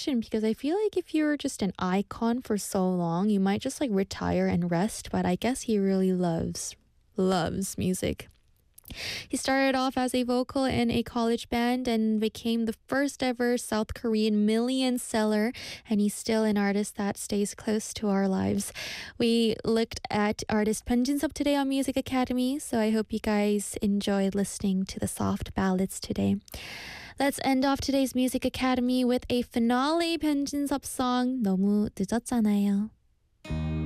question because I feel like if you're just an icon for so long, you might just like retire and rest, but I guess he really loves music. He started off as a vocal in a college band and became the first ever South Korean million seller, and he's still an artist that stays close to our lives. We looked at artist Pan Jin-sub today on Music Academy, so I hope you guys enjoyed listening to the soft ballads today. Let's end off today's Music Academy with a finale Pan Jin-sub song, 너무 늦었잖아요.